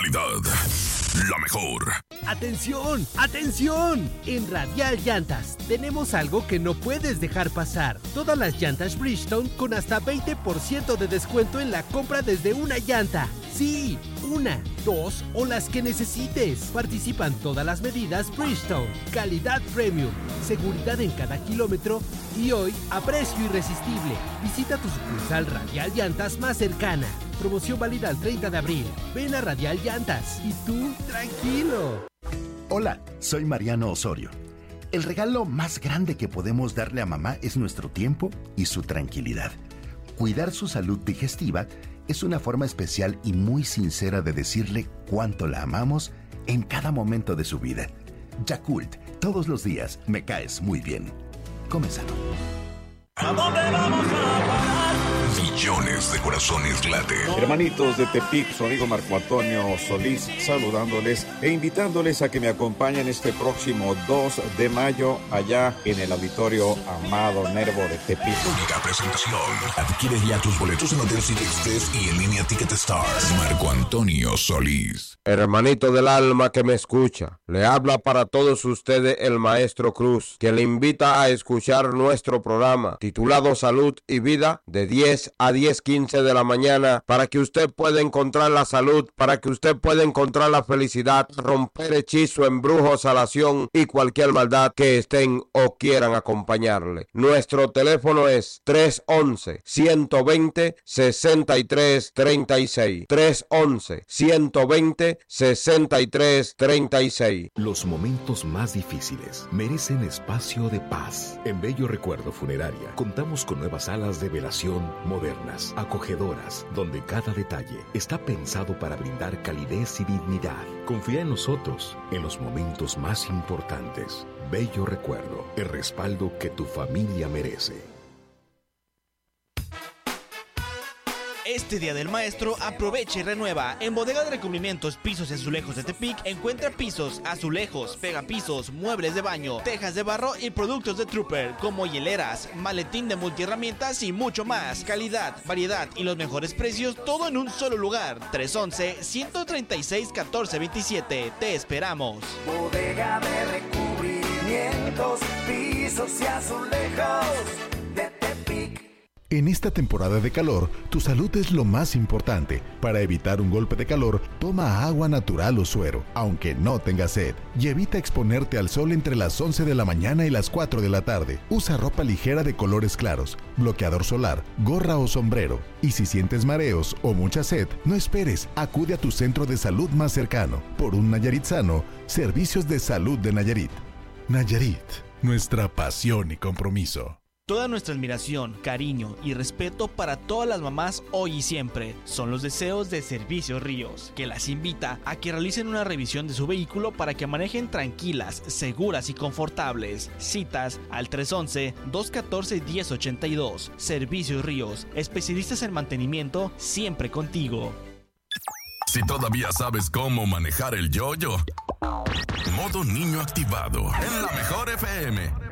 calidad, la mejor. ¡Atención! ¡Atención! En Radial Llantas tenemos algo que no puedes dejar pasar. Todas las llantas Bridgestone con hasta 20% de descuento en la compra desde una llanta. Sí, una, dos o las que necesites. Participan todas las medidas Bridgestone. Calidad premium, seguridad en cada kilómetro y hoy a precio irresistible. Visita tu sucursal Radial Llantas más cercana. Promoción válida al 30 de abril. Ven a Radial Llantas y tú tranquilo. Hola, soy Mariano Osorio. El regalo más grande que podemos darle a mamá es nuestro tiempo y su tranquilidad. Cuidar su salud digestiva es una forma especial y muy sincera de decirle cuánto la amamos en cada momento de su vida. Yakult, todos los días me caes muy bien. Come sano. ¿A dónde vamos a parar? Millones de corazones laten. Hermanitos de Tepic, su amigo Marco Antonio Solís, saludándoles e invitándoles a que me acompañen este próximo 2 de mayo allá en el Auditorio Amado Nervo de Tepic. Única presentación. Adquiere ya tus boletos en Hotel City Express y en línea Ticket Stars. Marco Antonio Solís. Hermanito del alma que me escucha, le habla para todos ustedes el Maestro Cruz, que le invita a escuchar nuestro programa titulado Salud y Vida de 10 a 10:15 de la mañana para que usted pueda encontrar la salud, para que usted pueda encontrar la felicidad, romper hechizo, embrujo, salación y cualquier maldad que estén o quieran acompañarle. Nuestro teléfono es 311-120-6336. 311-120-6336. Los momentos más difíciles merecen espacio de paz. En Bello Recuerdo Funeraria contamos con nuevas salas de velación modernas, acogedoras, donde cada detalle está pensado para brindar calidez y dignidad. Confía en nosotros en los momentos más importantes. Bello Recuerdo, el respaldo que tu familia merece. Este Día del Maestro, aprovecha y renueva. En Bodega de Recubrimientos, Pisos y Azulejos de Tepic, encuentra pisos, azulejos, pegapisos, muebles de baño, tejas de barro y productos de Trooper, como hieleras, maletín de multiherramientas y mucho más. Calidad, variedad y los mejores precios, todo en un solo lugar. 311-136-1427. Te esperamos. Bodega de Recubrimientos, Pisos y Azulejos de Tepic. En esta temporada de calor, tu salud es lo más importante. Para evitar un golpe de calor, toma agua natural o suero, aunque no tengas sed. Y evita exponerte al sol entre las 11 de la mañana y las 4 de la tarde. Usa ropa ligera de colores claros, bloqueador solar, gorra o sombrero. Y si sientes mareos o mucha sed, no esperes, acude a tu centro de salud más cercano. Por un Nayarit sano, Servicios de Salud de Nayarit. Nayarit, nuestra pasión y compromiso. Toda nuestra admiración, cariño y respeto para todas las mamás hoy y siempre son los deseos de Servicios Ríos, que las invita a que realicen una revisión de su vehículo para que manejen tranquilas, seguras y confortables. Citas al 311-214-1082. Servicios Ríos, especialistas en mantenimiento, siempre contigo. Si todavía sabes cómo manejar el yo-yo, modo niño activado en la mejor FM.